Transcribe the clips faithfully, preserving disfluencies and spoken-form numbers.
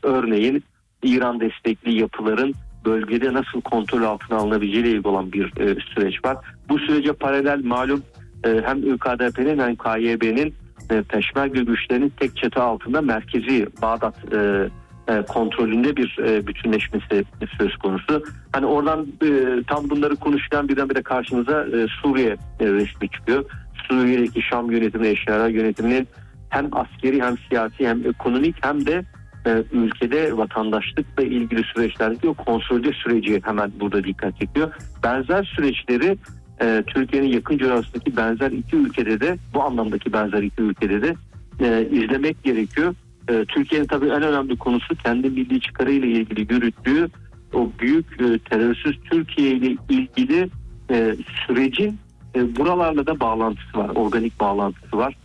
Örneğin İran destekli yapıların bölgede nasıl kontrol altına alınabileceğiyle ilgili olan bir e, süreç var. Bu sürece paralel malum e, hem ÜKDP'nin hem K Y B'nin e, Peşmerge güçlerinin tek çatı altında merkezi Bağdat e, e, kontrolünde bir e, bütünleşmesi söz konusu. Hani oradan e, tam bunları konuşurken birdenbire karşımıza e, Suriye e, resmi çıkıyor. Suriye'deki Şam yönetimi, Eşara yönetiminin hem askeri hem siyasi hem ekonomik hem de e, ülkede vatandaşlıkla ilgili süreçlerdeki o konsolide süreci hemen burada dikkat çekiyor. Benzer süreçleri e, Türkiye'nin yakın coğrafyasındaki benzer iki ülkede de bu anlamdaki benzer iki ülkede de e, izlemek gerekiyor. E, Türkiye'nin tabii en önemli konusu kendi milli çıkarıyla ilgili yürüttüğü o büyük e, terörsüz Türkiye ile ilgili e, sürecin e, buralarla da bağlantısı var, organik bağlantısı var.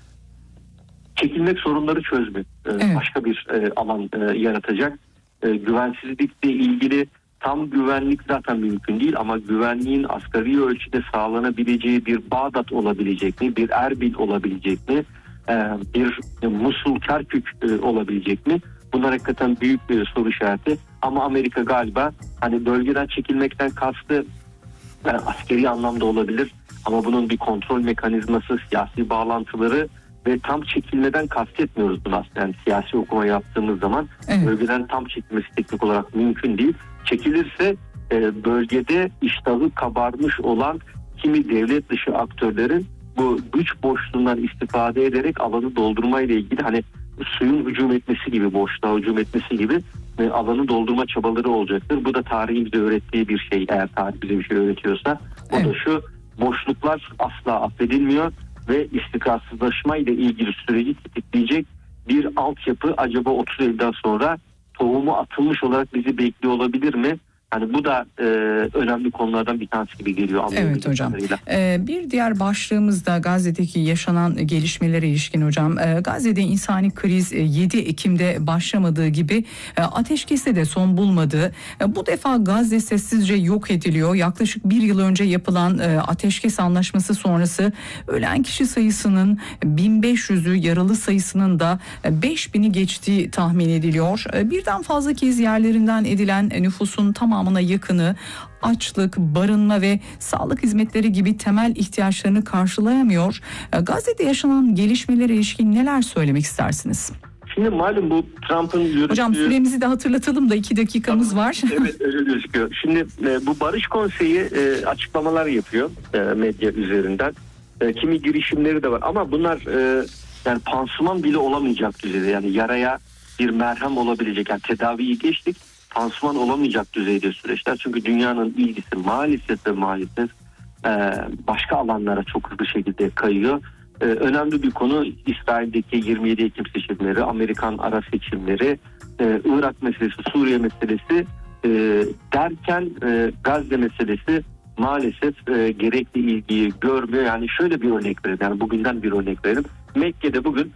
Çekilmek sorunları çözmek e, evet. başka bir e, alan e, yaratacak. E, güvensizlikle ilgili tam güvenlik zaten mümkün değil ama güvenliğin asgari ölçüde sağlanabileceği bir Bağdat olabilecek mi, bir Erbil olabilecek mi, e, bir e, Musul, Kerkük e, olabilecek mi? Bunlar hakikaten büyük bir soru işareti. Ama Amerika galiba hani bölgeden çekilmekten kastı yani askeri anlamda olabilir ama bunun bir kontrol mekanizması, siyasi bağlantıları ve tam çekilmeden kastetmiyoruz bunu aslında. Yani siyasi okuma yaptığımız zaman evet. bölgeden tam çekilmesi teknik olarak mümkün değil. Çekilirse e, bölgede iştahı kabarmış olan kimi devlet dışı aktörlerin bu güç boşluğundan istifade ederek alanı doldurmayla ilgili hani suyun hücum etmesi gibi, boşluğa hücum etmesi gibi e, alanı doldurma çabaları olacaktır. Bu da tarihin bize öğrettiği bir şey, eğer tarih bize bir şey öğretiyorsa. O evet. da şu: boşluklar asla affedilmiyor ve istikrarsızlaşma ile ilgili süreci tetikleyecek bir altyapı acaba otuz Eylül'den sonra tohumu atılmış olarak bizi bekliyor olabilir mi? Hani bu da e, önemli konulardan bir tanesi gibi geliyor. Evet hocam. Ee, bir diğer başlığımız da Gazze'deki yaşanan gelişmelere ilişkin hocam. Ee, Gazze'de insani kriz yedi Ekim'de başlamadığı gibi e, ateşkese de son bulmadığı. E, bu defa Gazze sessizce yok ediliyor. Yaklaşık bir yıl önce yapılan e, ateşkes anlaşması sonrası ölen kişi sayısının bin beş yüzü, yaralı sayısının da beş bini geçtiği tahmin ediliyor. E, birden fazla kez yerlerinden edilen nüfusun tamamı tamamına yakını açlık, barınma ve sağlık hizmetleri gibi temel ihtiyaçlarını karşılayamıyor. Gazze'de yaşanan gelişmelere ilişkin neler söylemek istersiniz? Şimdi malum bu Trump'ın yürüttüğü... Hocam süremizi de hatırlatalım da iki dakikamız tamam. var. Evet, öyle gözüküyor. Şimdi e, bu Barış Konseyi e, açıklamalar yapıyor e, medya üzerinden. E, kimi girişimleri de var ama bunlar e, yani pansuman bile olamayacak düzeyde. Yani yaraya bir merhem olabilecek, yani tedaviyi geçtik, pansuman olamayacak düzeyde süreçler. Çünkü dünyanın ilgisi maalesef ve maalesef e, başka alanlara çok hızlı şekilde kayıyor. E, önemli bir konu İsrail'deki yirmi yedi Ekim seçimleri, Amerikan ara seçimleri, e, Irak meselesi, Suriye meselesi e, derken e, Gazze meselesi maalesef e, gerekli ilgiyi görmüyor. Yani şöyle bir örnek verelim. Yani bugünden bir örnek verelim. Mekke'de bugün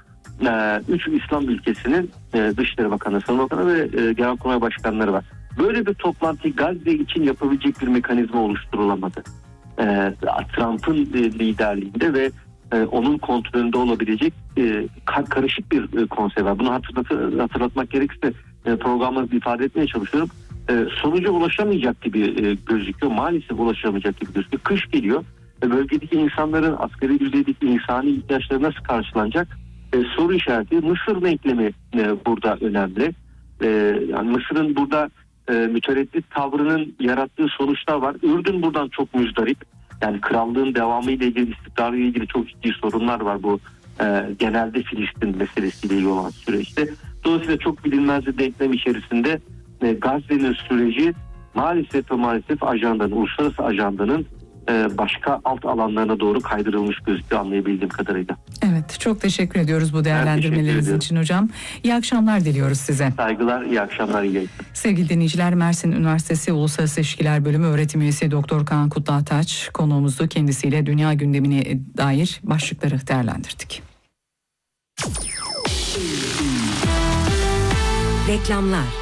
üç İslam ülkesinin e, Dışişleri Bakanı, Savunma Bakanı ve e, Genelkurmay Başkanları var. Böyle bir toplantı Gazze için yapabilecek bir mekanizma oluşturulamadı. E, Trump'ın e, liderliğinde ve e, onun kontrolünde olabilecek e, karışık bir e, konsey var. Bunu hatırlat, hatırlatmak gerekirse e, programda ifade etmeye çalışıyorum. E, sonuca ulaşamayacak gibi e, gözüküyor. Maalesef ulaşamayacak gibi gözüküyor. Kış geliyor ve bölgedeki insanların asgari düzeydeki insani ihtiyaçları nasıl karşılanacak? E, soru işareti. Mısır denklemi e, burada önemli. E, yani Mısır'ın burada e, mütereddit tavrının yarattığı sonuçlar var. Ürdün buradan çok müzdarip. Yani krallığın devamı ile ilgili, istikrarı ile ilgili çok ciddi sorunlar var bu e, genelde Filistin meselesiyle ilgili olan süreçte. Dolayısıyla çok bilinmez bir denklem içerisinde e, Gazze'nin süreci maalesef ve maalesef ajandanın, uluslararası ajandanın başka alt alanlarına doğru kaydırılmış gözüküyor anlayabildiğim kadarıyla. Evet, çok teşekkür ediyoruz bu değerlendirmeleriniz için hocam. İyi akşamlar diliyoruz size. Saygılar, iyi akşamlar, iyi yayınlar. Sevgili dinleyiciler, Mersin Üniversitesi Uluslararası İlişkiler Bölümü öğretim üyesi Doktor Kaan Kutluataç konuğumuzdu. Kendisiyle dünya gündemine dair başlıkları değerlendirdik. Reklamlar.